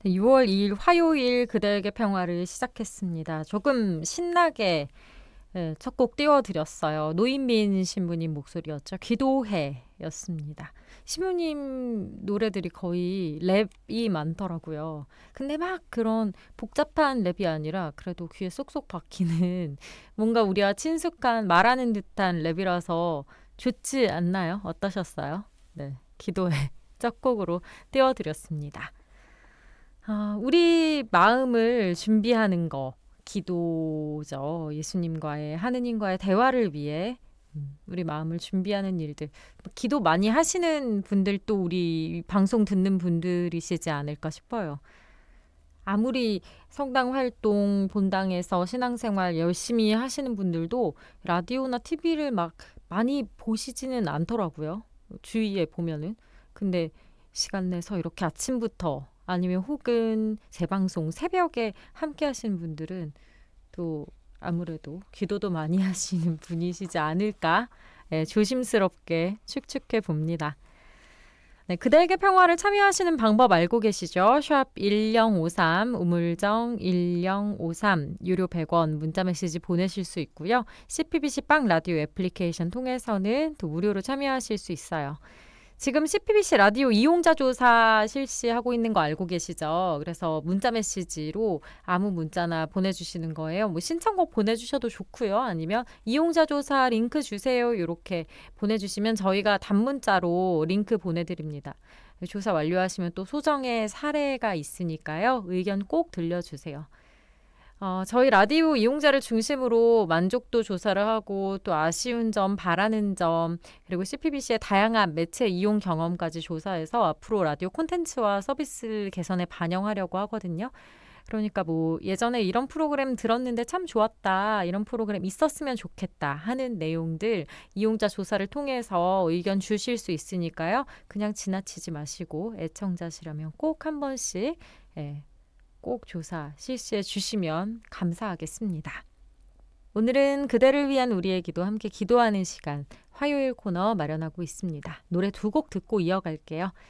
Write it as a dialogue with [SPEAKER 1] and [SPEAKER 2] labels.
[SPEAKER 1] 네, 6월 2일 화요일 그대에게 평화를 시작했습니다. 조금 신나게 첫 곡 띄워드렸어요. 노인민 신부님 목소리였죠. 기도해였습니다. 신부님 노래들이 거의 랩이 많더라고요. 근데 막 그런 복잡한 랩이 아니라 그래도 귀에 쏙쏙 박히는 뭔가 우리와 친숙한 말하는 듯한 랩이라서 좋지 않나요? 어떠셨어요? 네, 기도해 첫 곡으로 띄워드렸습니다. 우리 마음을 준비하는 거, 기도죠. 예수님과의, 하느님과의 대화를 위해 우리 마음을 준비하는 일들. 기도 많이 하시는 분들도 우리 방송 듣는 분들이시지 않을까 싶어요. 아무리 성당 활동, 본당에서 신앙생활 열심히 하시는 분들도 라디오나 TV를 막 많이 보시지는 않더라고요. 주위에 보면은. 근데 시간 내서 이렇게 아침부터 아니면 혹은 재방송 새벽에 함께 하시는 분들은 또 아무래도 기도도 많이 하시는 분이시지 않을까 조심스럽게 추측해 봅니다. 네, 그대에게 평화를 참여하시는 방법 알고 계시죠? 샵 1053, 우물정 1053, 유료 100원 문자메시지 보내실 수 있고요. CPBC 빵 라디오 애플리케이션 통해서는 또 무료로 참여하실 수 있어요. 지금 CPBC 라디오 이용자 조사 실시하고 있는 거 알고 계시죠? 그래서 문자 메시지로 아무 문자나 보내주시는 거예요. 뭐 신청곡 보내주셔도 좋고요. 아니면 이용자 조사 링크 주세요. 이렇게 보내주시면 저희가 단문자로 링크 보내드립니다. 조사 완료하시면 또 소정의 사례가 있으니까요. 의견 꼭 들려주세요. 저희 라디오 이용자를 중심으로 만족도 조사를 하고 또 아쉬운 점, 바라는 점, 그리고 CPBC의 다양한 매체 이용 경험까지 조사해서 앞으로 라디오 콘텐츠와 서비스 개선에 반영하려고 하거든요. 그러니까 뭐 예전에 이런 프로그램 들었는데 참 좋았다, 이런 프로그램 있었으면 좋겠다 하는 내용들 이용자 조사를 통해서 의견 주실 수 있으니까요. 그냥 지나치지 마시고 애청자시라면 꼭 한 번씩 꼭 조사 실시해 주시면 감사하겠습니다. 오늘은 그대를 위한 우리의 기도 함께 기도하는 시간 화요일 코너 마련하고 있습니다. 노래 두 곡 듣고 이어갈게요.